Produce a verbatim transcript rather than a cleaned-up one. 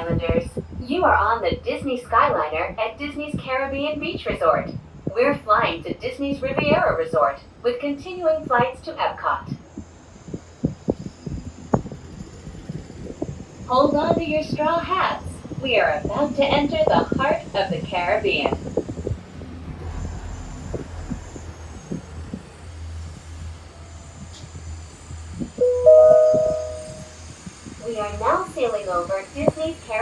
Islanders. You are on the Disney Skyliner at Disney's Caribbean Beach Resort. We're flying to Disney's Riviera Resort with continuing flights to Epcot. Hold on to your straw hats. We are about to enter the heart of the Caribbean. We are now sailing over Disney's Caribbean